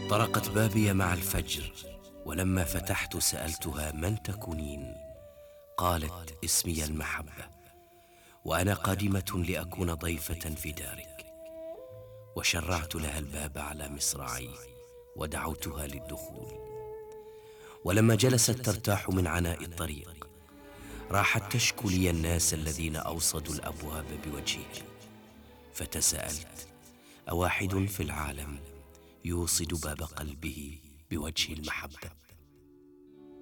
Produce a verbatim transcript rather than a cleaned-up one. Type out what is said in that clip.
طرقت بابي مع الفجر، ولما فتحت سألتها: من تكونين؟ قالت: اسمي المحبة، وأنا قادمة لأكون ضيفة في دارك. وشرعت لها الباب على مصراعي ودعوتها للدخول. ولما جلست ترتاح من عناء الطريق، راحت تشكو لي الناس الذين أوصدوا الأبواب بوجهها. فتساءلت: أواحد في العالم يوصد باب قلبه بوجه المحبة؟